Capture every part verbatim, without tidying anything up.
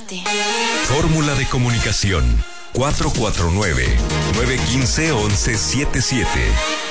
siete. Fórmula de comunicación cuatro cuatro nueve, nueve uno cinco, once setenta y siete.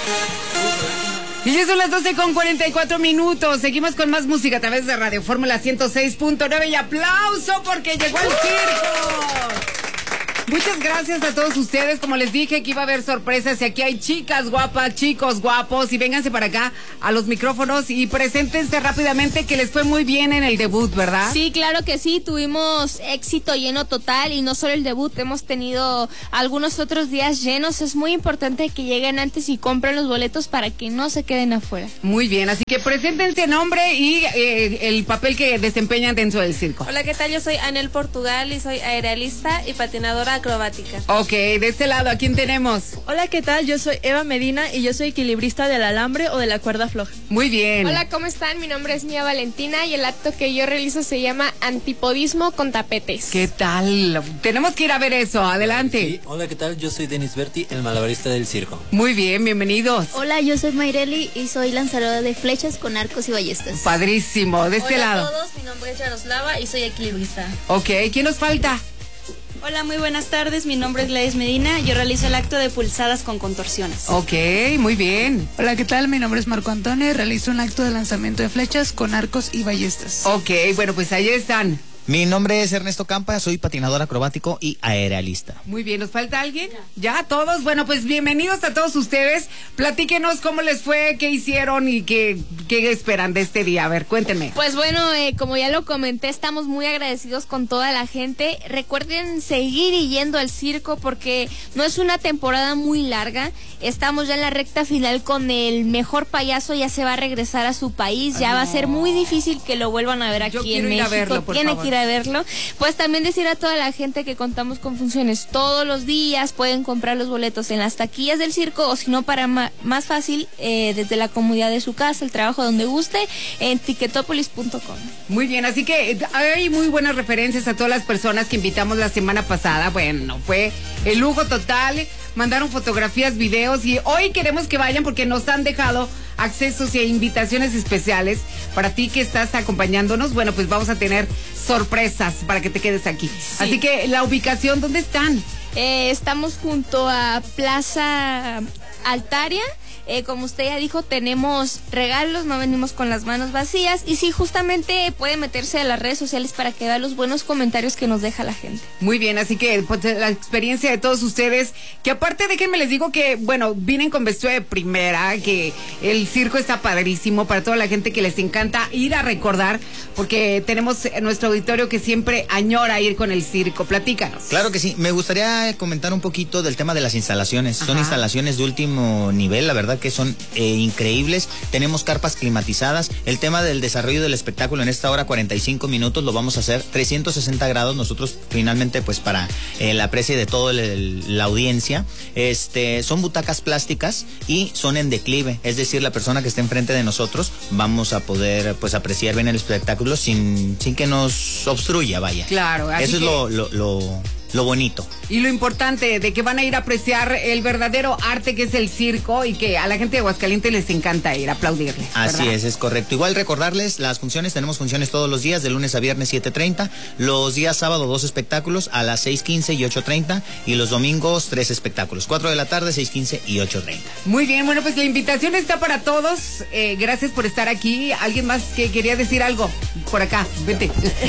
Y ya son las doce con cuarenta y cuatro minutos. Seguimos con más música a través de Radio Fórmula ciento seis punto nueve. Y aplauso porque llegó el circo. Muchas gracias a todos ustedes. Como les dije que iba a haber sorpresas y aquí hay chicas guapas, chicos guapos, y vénganse para acá a los micrófonos y preséntense rápidamente, que les fue muy bien en el debut, ¿verdad? Sí, claro que sí, tuvimos éxito lleno total y no solo el debut, hemos tenido algunos otros días llenos. Es muy importante que lleguen antes y compren los boletos para que no se queden afuera. Muy bien, así que preséntense nombre y eh, el papel que desempeñan dentro del circo. Hola, ¿qué tal? Yo soy Anel Portugal y soy aerialista y patinadora acrobática. Ok, de este lado, ¿a quién tenemos? Hola, ¿qué tal? Yo soy Eva Medina y yo soy equilibrista del alambre o de la cuerda floja. Muy bien. Hola, ¿cómo están? Mi nombre es Mía Valentina y el acto que yo realizo se llama antipodismo con tapetes. ¿Qué tal? Tenemos que ir a ver eso, adelante. Sí, hola, ¿qué tal? Yo soy Denis Berti, el malabarista del circo. Muy bien, bienvenidos. Hola, yo soy Mayreli y soy lanzadora de flechas con arcos y ballestas. Padrísimo, de este Hola lado. a todos, mi nombre es Yaroslava y soy equilibrista. Ok, ¿quién nos falta? Hola, muy buenas tardes, mi nombre es Gladys Medina, yo realizo el acto de pulsadas con contorsiones. Ok, muy bien. Hola, ¿qué tal? Mi nombre es Marco Antonio y realizo un acto de lanzamiento de flechas con arcos y ballestas. Ok, bueno, pues ahí están. Mi nombre es Ernesto Campa, soy patinador acrobático y aerialista. Muy bien, ¿nos falta alguien? ¿Ya? ¿Todos? Bueno, pues bienvenidos a todos ustedes. Platíquenos cómo les fue, qué hicieron y qué, qué esperan de este día. A ver, cuéntenme. Pues bueno, eh, como ya lo comenté, estamos muy agradecidos con toda la gente. Recuerden seguir yendo al circo porque no es una temporada muy larga. Estamos ya en la recta final con el mejor payaso, ya se va a regresar a su país. Ya Ay, va a no. ser muy difícil que lo vuelvan a ver aquí Yo en quiero ir a México. verlo, por Tiene favor. que ir a verlo. Pues también decir a toda la gente que contamos con funciones todos los días. Pueden comprar los boletos en las taquillas del circo o si no, para ma más fácil, eh, desde la comodidad de su casa, el trabajo donde guste, en ticketopolis punto com. Muy bien, así que hay muy buenas referencias a todas las personas que invitamos la semana pasada. Bueno, fue el lujo total. Mandaron fotografías, videos y hoy queremos que vayan porque nos han dejado accesos e invitaciones especiales para ti que estás acompañándonos. Bueno, pues vamos a tener sorpresas para que te quedes aquí. Sí. Así que la ubicación, ¿dónde están? Eh, estamos junto a Plaza Altaria. Eh, como usted ya dijo, tenemos regalos, no venimos con las manos vacías. Y sí, justamente puede meterse a las redes sociales para que vea los buenos comentarios que nos deja la gente. Muy bien, así que pues, la experiencia de todos ustedes, que aparte déjenme les digo que, bueno, vienen con vestido de primera, que el circo está padrísimo para toda la gente que les encanta ir a recordar, porque tenemos nuestro auditorio que siempre añora ir con el circo. Platícanos. Claro que sí, me gustaría comentar un poquito del tema de las instalaciones. Ajá. Son instalaciones de último nivel, la verdad que son eh, increíbles. Tenemos carpas climatizadas. El tema del desarrollo del espectáculo en esta hora cuarenta y cinco minutos lo vamos a hacer trescientos sesenta grados nosotros finalmente, pues para eh, la aprecio de toda la audiencia. Este, son butacas plásticas y son en declive, es decir, la persona que esté enfrente de nosotros vamos a poder pues apreciar bien el espectáculo sin, sin que nos obstruya, vaya. Claro. Así Eso que... es lo, lo, lo lo bonito. Y lo importante de que van a ir a apreciar el verdadero arte que es el circo y que a la gente de Aguascalientes les encanta ir a aplaudirles. Así ¿verdad? es, es correcto. Igual recordarles las funciones, tenemos funciones todos los días, de lunes a viernes siete treinta, los días sábado dos espectáculos a las seis quince y ocho treinta y los domingos tres espectáculos, cuatro de la tarde, seis quince y ocho treinta. Muy bien, bueno, pues la invitación está para todos. Eh, gracias por estar aquí. ¿Alguien más que quería decir algo? Por acá, vete.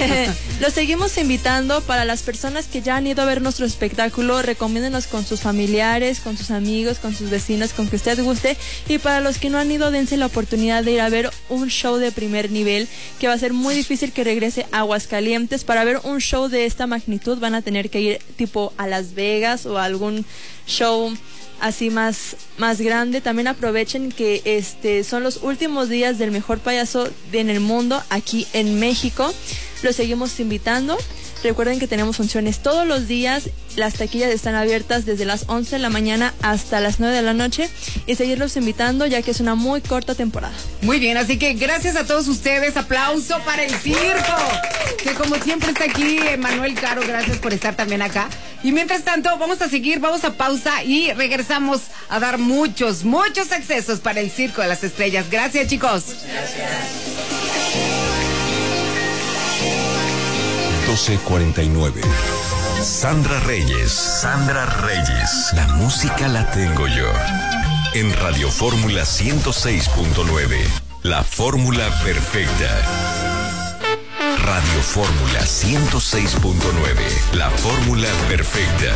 Los seguimos invitando para las personas que ya han ido a ver nuestro espectáculo, recomiéndenos con sus familiares, con sus amigos, con sus vecinos, con que usted guste. Y para los que no han ido, dense la oportunidad de ir a ver un show de primer nivel, que va a ser muy difícil que regrese a Aguascalientes. Para ver un show de esta magnitud van a tener que ir tipo a Las Vegas o a algún show así más, más grande. También aprovechen que este son los últimos días del mejor payaso en el mundo aquí en México. Los seguimos invitando. Recuerden que tenemos funciones todos los días. Las taquillas están abiertas desde las once de la mañana hasta las nueve de la noche. Y seguirlos invitando ya que es una muy corta temporada. Muy bien, así que gracias a todos ustedes. Aplauso para el circo, que como siempre está aquí Manuel Caro. Gracias por estar también acá. Y mientras tanto vamos a seguir, vamos a pausa y regresamos a dar muchos, muchos accesos para el Circo de las Estrellas. Gracias, chicos. Gracias. catorce cuarenta y nueve. Sandra Reyes. Sandra Reyes. La música la tengo yo. En Radio Fórmula ciento seis punto nueve. La fórmula perfecta. Radio Fórmula ciento seis punto nueve. La fórmula perfecta.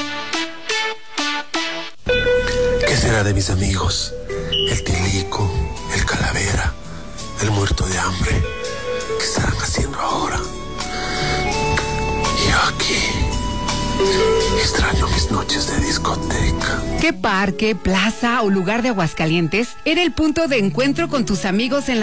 ¿Qué será de mis amigos? El Tilico, el Calavera, el muerto de hambre. ¿Qué estarán haciendo ahora? Y yo aquí, extraño mis noches de discoteca. ¿Qué parque, plaza o lugar de Aguascalientes era el punto de encuentro con tus amigos en la